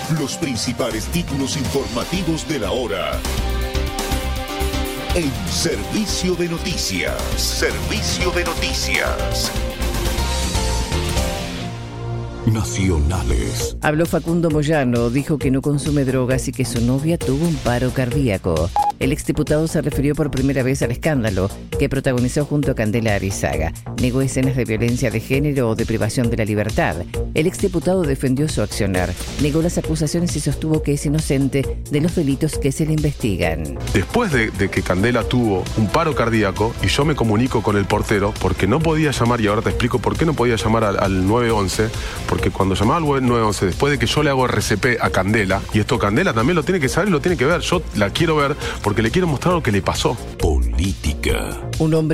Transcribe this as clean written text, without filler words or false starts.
Los principales títulos informativos de la hora. En Servicio de Noticias. Servicio de Noticias. Nacionales. Habló Facundo Moyano, dijo que no consume drogas y que su novia tuvo un paro cardíaco. El exdiputado se refirió por primera vez al escándalo que protagonizó junto a Candela Arizaga. Negó escenas de violencia de género o de privación de la libertad. El exdiputado defendió su accionar, negó las acusaciones y sostuvo que es inocente de los delitos que se le investigan. Después de que Candela tuvo un paro cardíaco y yo me comunico con el portero porque no podía llamar, y ahora te explico por qué no podía llamar al 911, porque cuando llamaba al 911, después de que yo le hago RCP a Candela, y esto Candela también lo tiene que saber y lo tiene que ver, yo la quiero ver porque le quiero mostrar lo que le pasó. Política. Un hombre